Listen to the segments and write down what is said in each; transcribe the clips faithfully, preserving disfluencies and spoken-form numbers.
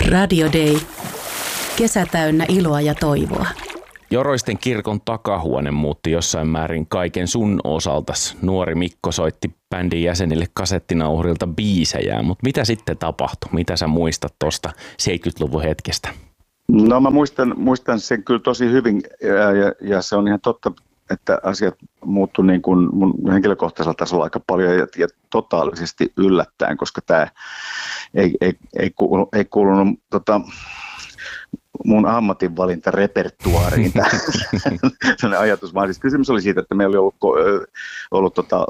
Radio Day. Kesä täynnä iloa ja toivoa. Joroisten kirkon takahuone muutti jossain määrin kaiken sun osaltas. Nuori Mikko soitti bändin jäsenille kasettinauhurilta biisejä, mutta mitä sitten tapahtui? Mitä sä muistat tuosta seitsemänkymmentäluvun hetkestä? No mä muistan, muistan sen kyllä tosi hyvin ja, ja, ja se on ihan totta, että asiat muuttui niin kuin mun henkilökohtaisella tasolla aika paljon ja, ja totaalisesti yllättäen, koska tämä ei, ei, ei, kuulu, ei kuulunut tota, mun ammatinvalintarepertuaariin tämä sellainen ajatus, vaan siis kysymys oli siitä, että meillä oli ollut, ollut tota,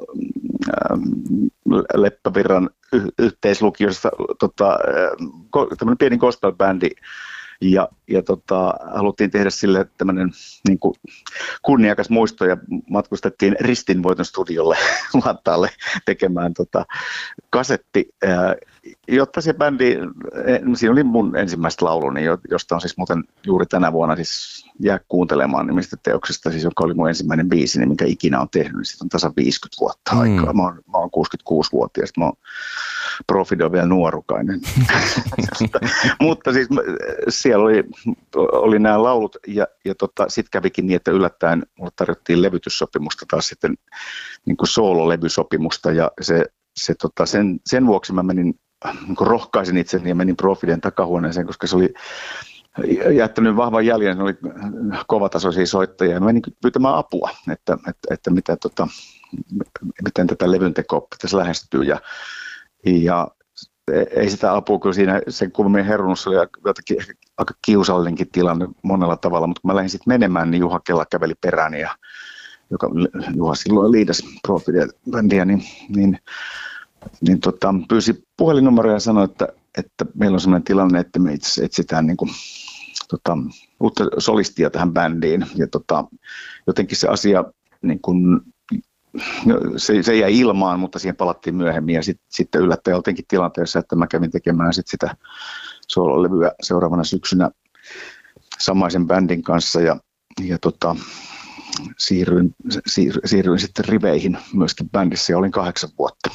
Leppävirran y- yhteislukiossa tota, tämmöinen pieni gospel-bändi, Ja, ja tota, haluttiin tehdä sille tämmöinen niin kuin kunniakas muisto ja matkustettiin Ristinvoiton studiolle Vantaalle tekemään tota, kasetti, ää, jotta se bändi, siinä oli mun ensimmäistä lauluni, josta on siis muuten juuri tänä vuonna siis jää kuuntelemaan nimistä teoksesta, siis joka oli mun ensimmäinen biisi, minkä ikinä on tehnyt, niin siitä on tasan viisikymmentä vuotta mm. aikaa. Mä oon, mä oon kuusikymmentäkuusi-vuotias, mä oon Profide on vielä nuorukainen. Mutta siis siellä oli, oli nämä laulut ja, ja tota, sitten kävikin niin, että yllättäen mulle tarjottiin levytyssopimusta taas sitten niin kuin soololevysopimusta ja se, se, tota, sen, sen vuoksi mä menin, niin kuin rohkaisin itseni ja menin Profiden takahuoneeseen, koska se oli jättänyt vahvan jäljen, se oli kovatasoisia soittajia ja mä menin pyytämään apua, että, että, että mitä, tota, miten tätä levyntekoa pitäisi lähestyä ja Ja ei sitä apua, kun siinä sen kummien herunnossa oli jotakin aika kiusallinenkin tilanne monella tavalla, mutta kun mä lähdin sitten menemään, niin Juha Kela käveli perääni, ja, joka Juha silloin liidas Profide-bändiä, niin, niin, niin tota, pyysi puhelinnumeroa ja sanoi, että, että meillä on sellainen tilanne, että me itse etsitään niin kuin, tota, uutta solistia tähän bändiin, ja tota, jotenkin se asia niin kuin, No, se, se jäi ilmaan, mutta siihen palattiin myöhemmin ja sit, sitten yllättäen oltiinkin tilanteessa, että mä kävin tekemään sit sitä soololevyä seuraavana syksynä samaisen bändin kanssa ja, ja tota, siirryin, siir, siirryin sitten riveihin myöskin bändissä ja olin kahdeksan vuotta.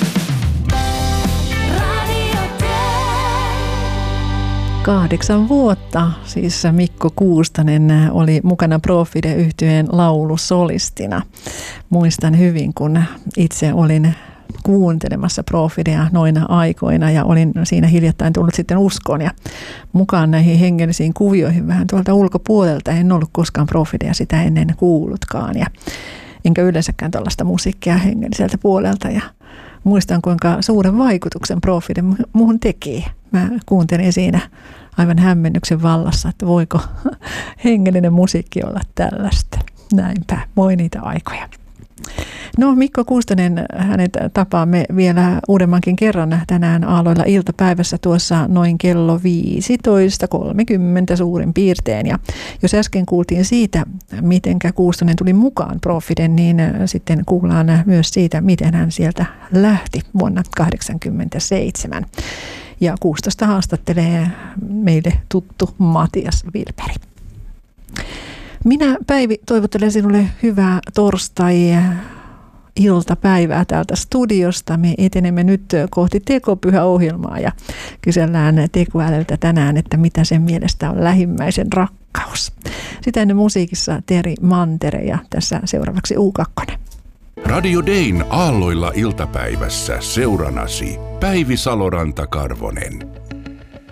Kahdeksan vuotta, siis Mikko Kuustanen oli mukana Profide-yhtyeen laulusolistina. Muistan hyvin, kun itse olin kuuntelemassa Profidea noina aikoina ja olin siinä hiljattain tullut sitten uskoon ja mukaan näihin hengellisiin kuvioihin vähän tuolta ulkopuolelta. En ollut koskaan Profidea sitä ennen kuullutkaan ja enkä yleensäkään tällaista musiikkia hengelliseltä puolelta ja muistan, kuinka suuren vaikutuksen Profide muuhun teki. Mä kuuntelin siinä aivan hämmennyksen vallassa, että voiko hengellinen musiikki olla tällaista. Näinpä, moi niitä aikoja. No Mikko Kuustanen, hänet tapaamme vielä uudemmankin kerran tänään Aalloilla iltapäivässä tuossa noin kello viisitoista kolmekymmentä suurin piirtein. Ja jos äsken kuultiin siitä, mitenkä Kuustanen tuli mukaan Profiden, niin sitten kuullaan myös siitä, miten hän sieltä lähti vuonna tuhatyhdeksänsataakahdeksankymmentäseitsemän. Ja Kuustosta haastattelee meille tuttu Matias Wilperi. Minä, Päivi, toivottelen sinulle hyvää torstai-iltapäivää täältä studiosta. Me etenemme nyt kohti tekopyhäohjelmaa ja kysellään tekoälyltä tänään, että mitä sen mielestä on lähimmäisen rakkaus. Sitä ennen musiikissa Teri Mantere ja tässä seuraavaksi U kaksi. Radio Dayn Aalloilla iltapäivässä seuranasi Päivi Saloranta-Karvonen.